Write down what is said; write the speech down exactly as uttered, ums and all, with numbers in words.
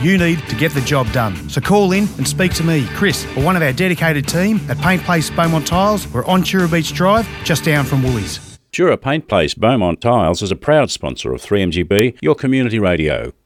you need to get the job done. So call in and speak to me, Chris, or one of our dedicated team at Paint Place Beaumont Tiles. We're on Chura Beach Drive, just down from Woolies. Chura Paint Place Beaumont Tiles is a proud sponsor of three M G B, your community radio.